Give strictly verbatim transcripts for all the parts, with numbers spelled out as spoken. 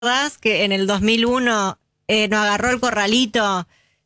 acordás que en el dos mil uno eh, nos agarró el corralito?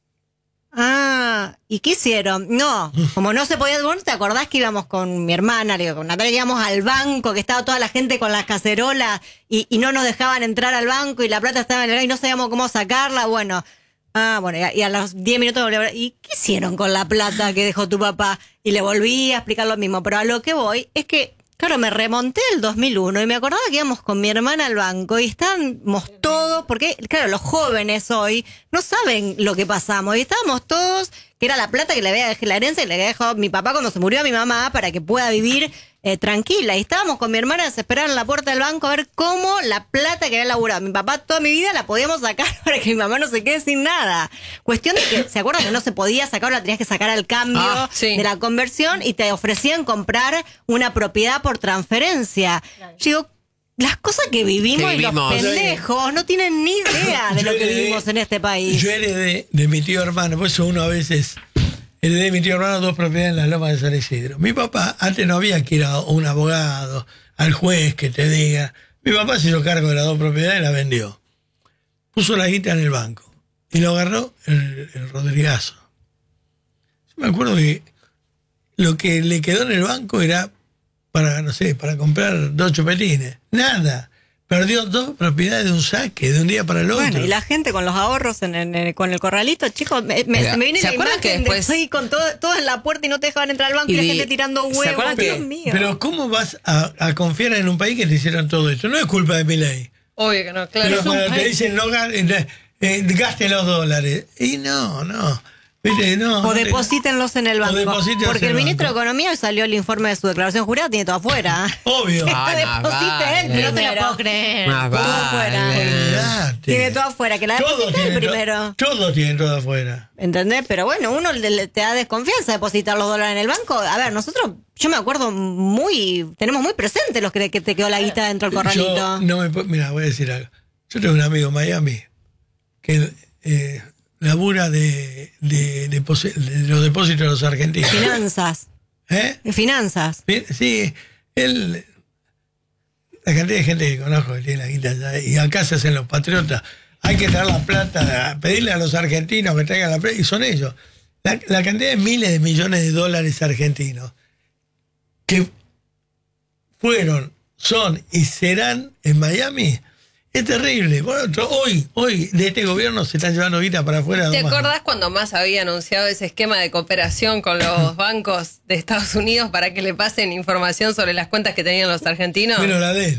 Ah, ¿y qué hicieron? No, como no se podía, ¿vos te acordás que íbamos con mi hermana, digo, con Natalia, íbamos al banco, que estaba toda la gente con las cacerolas y, y no nos dejaban entrar al banco y la plata estaba en el banco y no sabíamos cómo sacarla? Bueno, ah, bueno, y a, y a los diez minutos volví a hablar, ¿y qué hicieron con la plata que dejó tu papá? Y le volví a explicar lo mismo, pero a lo que voy es que, claro, me remonté al dos mil uno y me acordaba que íbamos con mi hermana al banco y estábamos todos, porque, claro, los jóvenes hoy no saben lo que pasamos, y estábamos todos, que era la plata que le había dejado, la herencia que le había dejado mi papá cuando se murió a mi mamá para que pueda vivir eh, tranquila. Y estábamos con mi hermana desesperada en la puerta del banco a ver cómo la plata que había laburado mi papá toda mi vida la podíamos sacar para que mi mamá no se quede sin nada. Cuestión de que, ¿se acuerdan que no se podía sacar, la tenías que sacar al cambio Ah, sí. de la conversión y te ofrecían comprar una propiedad por transferencia? Yo digo, las cosas que vivimos, Que y los vivimos. pendejos no tienen ni idea de Yo lo que heredé- vivimos en este país. Yo heredé de mi tío hermano, por eso uno a veces heredé de mi tío hermano dos propiedades en las lomas de San Isidro. Mi papá, antes no había que ir a un abogado, al juez que te diga. Mi papá se hizo cargo de las dos propiedades y las vendió. Puso la guita en el banco y lo agarró el, el Rodrigazo. Yo me acuerdo que lo que le quedó en el banco era para, no sé, para comprar dos chupetines. Nada. Perdió dos propiedades de un saque, de un día para el otro. Bueno, y la gente con los ahorros en, en- en- con el corralito, chicos, me, me, Mira, se me viene ¿se la acuerdan imagen que después- de estoy con todo, todos en la puerta y no te dejaban entrar al banco y, Y la di- gente tirando ¿se huevos. acuerdan que- Dios mío. Pero ¿cómo vas a, a confiar en un país que te hicieron todo esto? No es culpa de Milei. Obvio que no, claro. Pero Es un cuando te país. dicen no ga- eh, eh, gaste los dólares. Y no, no. ¿Viste? No, O no te- deposítenlos en el banco. deposítenlos Porque en el el ministro de banco. Economía hoy salió el informe de su declaración jurada, tiene todo afuera. Obvio. Ah, Que más deposite vale. él No te lo primero. puedo creer. Más Todo vale. afuera. Olvidate. Tiene todo afuera, que la Todos deposite él tienen to- primero. Todos tienen todo afuera. ¿Entendés? Pero bueno, uno le, le- te da desconfianza depositar los dólares en el banco. A ver, nosotros, yo me acuerdo muy, tenemos muy presente los que, que te quedó la guita dentro del corralito. Yo no me puedo- mira, voy a decir algo. Yo tengo un amigo en Miami que eh, labura de, de, de pose- de los depósitos de los argentinos. Finanzas. ¿Eh? Finanzas. Bien, sí, él, la cantidad de gente que conozco que tiene la guita allá, y acá se hacen los patriotas, hay que traer la plata, a pedirle a los argentinos que traigan la plata, y son ellos. La, la cantidad de miles de millones de dólares argentinos que fueron, son y serán en Miami, es terrible. Bueno, hoy, hoy de este gobierno se están llevando guita para afuera. ¿Te nomás. acordás cuando más había anunciado ese esquema de cooperación con los bancos de Estados Unidos para que le pasen información sobre las cuentas que tenían los argentinos? Menos la de él.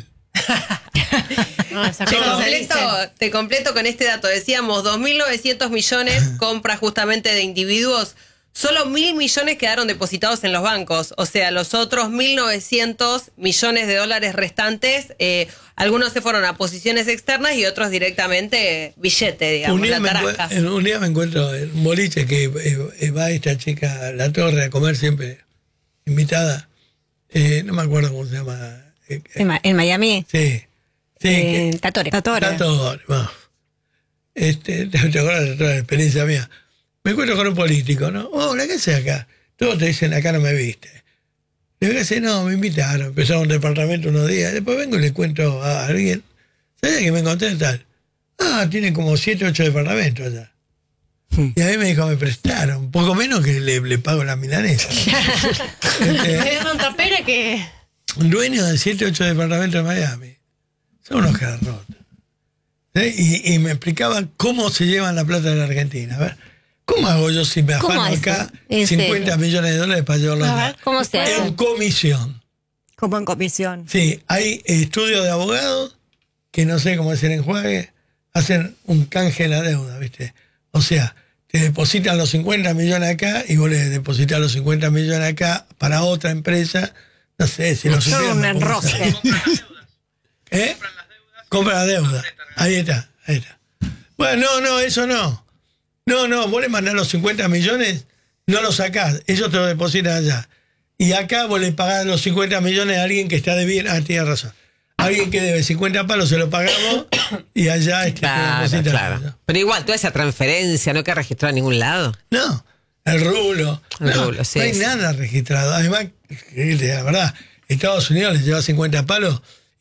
Ah, te, completo, te completo con este dato. Decíamos dos mil novecientos millones compras justamente de individuos. Solo mil millones quedaron depositados en los bancos. O sea, los otros mil novecientos millones de dólares restantes, eh, algunos se fueron a posiciones externas y otros directamente eh, billete, digamos, Un día, la me tarasca. encue- un día me encuentro en un boliche que eh, eh, va esta chica a La Torre a comer siempre, invitada. Eh, no me acuerdo cómo se llama. Eh, eh, En, Ma- en Miami. sí. Sí, Eh, que- Tatore. Tatore. La Torre, bueno. Este, ¿te acuerdas de toda la experiencia mía? Me encuentro con un político, ¿no? Hola, ¿qué haces acá? Todos te dicen, acá no me viste. Le digo, ¿qué? No, me invitaron. Empezamos un departamento unos días. Después vengo y le cuento a alguien. ¿Sabes que me encontré tal? Ah, tiene como siete, ocho departamentos allá. Y a mí me dijo, me prestaron. Poco menos que le, le pago la milanesa. Este, Me da tanta pena que... un dueño de siete, ocho departamentos de Miami. Son unos caras rotos. ¿Sí? Y, y me explicaba cómo se llevan la plata de la Argentina. A ver, ¿cómo hago yo si me ¿Cómo afano hace? acá ¿En cincuenta serio? millones de dólares para llevarlo A acá? ver, ¿cómo se hace? En comisión. Como en comisión. Sí, hay estudios de abogados que no sé cómo es el enjuague, hacen un canje de la deuda, ¿viste? O sea, te depositan los cincuenta millones acá y vos le depositas los cincuenta millones acá para otra empresa. No sé si lo Son supieron, un ¿cómo enrosque. se- ¿Eh? Compra la deuda. Ahí está, ahí está. Bueno, no, no, eso no. No, no, vos le mandás los cincuenta millones, no los sacás, ellos te lo depositan allá. Y acá vos le pagás los cincuenta millones a alguien que está de bien. Ah, tienes razón. Alguien que debe cincuenta palos se lo pagamos y allá este, te Claro, depositan. claro. Pero igual, toda esa transferencia no queda registrada en ningún lado. No, el rulo. El no, rulo, sí, no hay sí. nada registrado. Además, la verdad, Estados Unidos les lleva cincuenta palos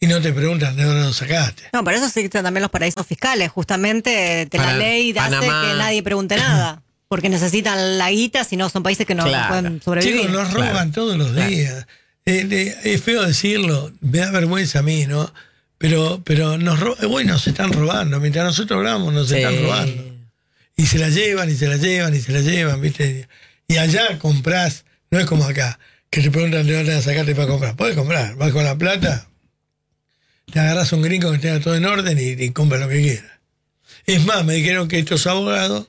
y no te preguntan de dónde lo sacaste. No, por eso existen también los paraísos fiscales. Justamente de la Para ley hace Panamá. que nadie pregunte nada. Porque necesitan la guita, si no son países que no Claro. pueden sobrevivir. Chicos, nos roban Claro. todos los Claro. días. Eh, eh, es feo decirlo, me da vergüenza a mí, ¿no? Pero, pero nos, ro- eh, bueno, nos están robando. Mientras nosotros hablamos, nos Sí. están robando. Y se la llevan, y se la llevan, y se la llevan, ¿viste? Y allá comprás, no es como acá, que te preguntan de dónde sacarte para comprar. Puedes comprar, vas con la plata, te agarras un gringo que tenga todo en orden y, y compra lo que quieras. Es más, me dijeron que estos abogados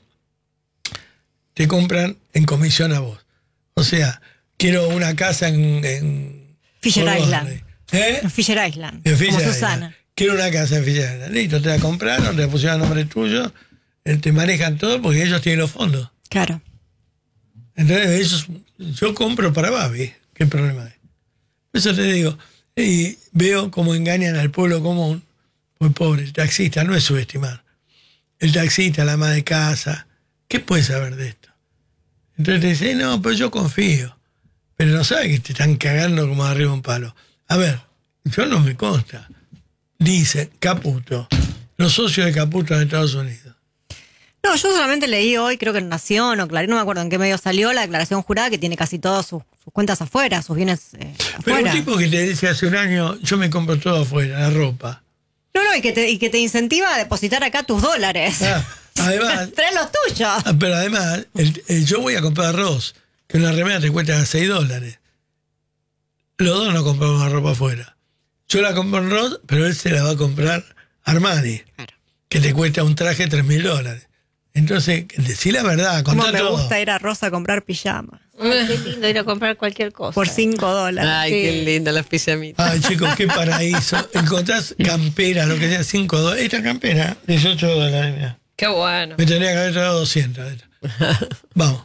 te compran en comisión a vos. O sea, quiero una casa en... en Fisher Fort Island. Lauderdale. ¿Eh? En Fisher Island. En Fisher como Island. Susana. Quiero una casa en Fisher Island. Listo, te la compraron, te pusieron el nombre tuyo, eh, te manejan todo porque ellos tienen los fondos. Claro. Entonces, ellos, yo compro para Babi. ¿Qué problema hay? Eso te digo. Y veo cómo engañan al pueblo común. Muy pobre, el taxista, no es subestimar. El taxista, la ama de casa, ¿qué puede saber de esto? Entonces te dice, no, pero yo confío. Pero no sabe que te están cagando como arriba un palo. A ver, yo no me consta. Dice Caputo, los socios de Caputo en Estados Unidos. No, yo solamente leí hoy, creo que en Nación o Clarín, no me acuerdo en qué medio salió, la declaración jurada que tiene casi todas sus, sus cuentas afuera, sus bienes eh, Pero afuera. un tipo que te dice hace un año, yo me compro todo afuera, la ropa. No, no, y que, te, y que te incentiva a depositar acá tus dólares. Ah, además, Trae los tuyos. ah, pero además, el- el- yo voy a comprar arroz, que una remera te cuesta seis dólares. Los dos no compramos la ropa afuera. Yo la compro en Ross, pero él se la va a comprar Armani, Claro. que te cuesta un traje tres mil dólares. Entonces, decí la verdad, Como contá me todo. gusta ir a Rosa a comprar pijamas. Qué lindo ir a comprar cualquier cosa. Por cinco dólares. Ay, Sí. qué linda las pijamitas. Ay, chicos, qué paraíso. Encontrás camperas, lo que sea, cinco dólares. Esta campera, dieciocho dólares, mira. Qué bueno. Me tendría que haber traído doscientos. Vamos.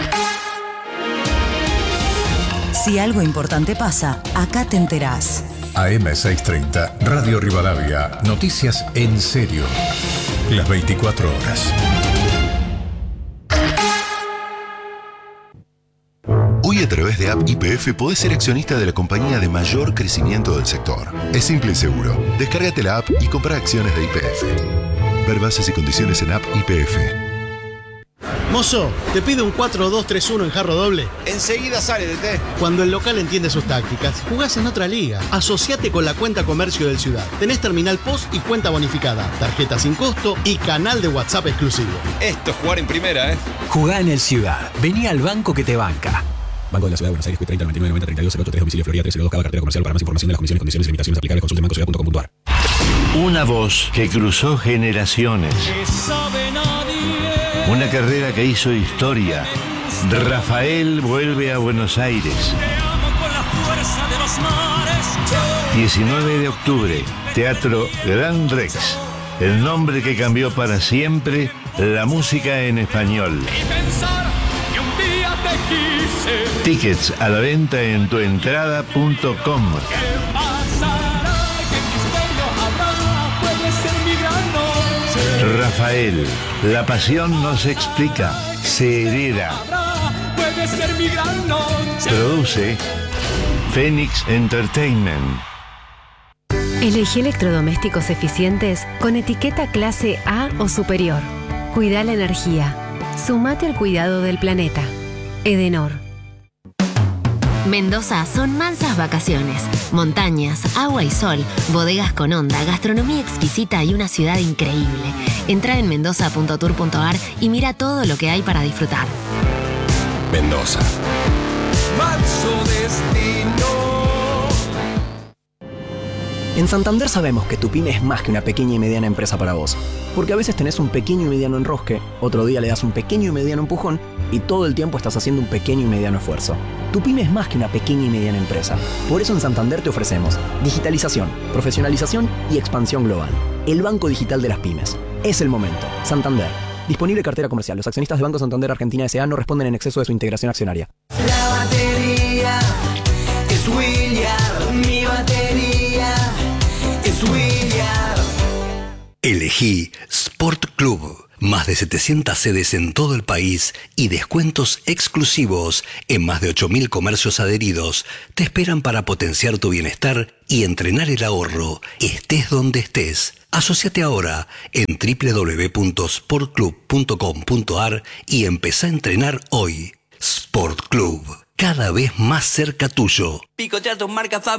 Si algo importante pasa, acá te enterás. A M seiscientos treinta, Radio Rivadavia, noticias en serio. Las veinticuatro horas. Hoy a través de App Y P F podés ser accionista de la compañía de mayor crecimiento del sector. Es simple y seguro. Descárgate la app y compra acciones de Y P F. Ver bases y condiciones en App Y P F. Mozo, te pido un cuatro dos tres uno en jarro doble. Enseguida sale, D T. Cuando el local entiende sus tácticas, jugás en otra liga. Asociate con la cuenta comercio del Ciudad. Tenés terminal post y cuenta bonificada, tarjeta sin costo y canal de WhatsApp exclusivo. Esto es jugar en primera, ¿eh? Jugá en el Ciudad. Vení al banco que te banca. Banco de la Ciudad de Buenos Aires, treinta, noventa y nueve, noventa, treinta y dos, cero ocho tres, domicilio Florida, tres cero dos, Cava, cartera comercial. Para más información de las comisiones, condiciones y limitaciones aplicables, consulte banco ciudad punto com punto ar. Una voz que cruzó generaciones. Una carrera que hizo historia. Rafael vuelve a Buenos Aires. diecinueve de octubre, Teatro Gran Rex. El nombre que cambió para siempre la música en español. Tickets a la venta en tuentrada punto com. Rafael, la pasión no se explica, se hereda. Produce Phoenix Entertainment. Elegí electrodomésticos eficientes con etiqueta clase A o superior. Cuida la energía. Sumate al cuidado del planeta. Edenor. Mendoza son mansas vacaciones, montañas, agua y sol, bodegas con onda, gastronomía exquisita y una ciudad increíble. Entra en mendoza punto tour punto ar y mira todo lo que hay para disfrutar. Mendoza. Manso destino. En Santander sabemos que tu pyme es más que una pequeña y mediana empresa para vos. Porque a veces tenés un pequeño y mediano enrosque, otro día le das un pequeño y mediano empujón y todo el tiempo estás haciendo un pequeño y mediano esfuerzo. Tu pyme es más que una pequeña y mediana empresa. Por eso en Santander te ofrecemos digitalización, profesionalización y expansión global. El banco digital de las pymes. Es el momento. Santander. Disponible cartera comercial. Los accionistas de Banco Santander Argentina S A no responden en exceso de su integración accionaria. La batería es William, mi batería es William. Elegí Sport Club, Más de setecientas sedes en todo el país y descuentos exclusivos en más de ocho mil comercios adheridos te esperan para potenciar tu bienestar y entrenar el ahorro, estés donde estés. Asociate ahora en doble u doble u doble u punto sport club punto com punto a r y empezá a entrenar hoy. Sport Club, cada vez más cerca tuyo. Picotea tus marcas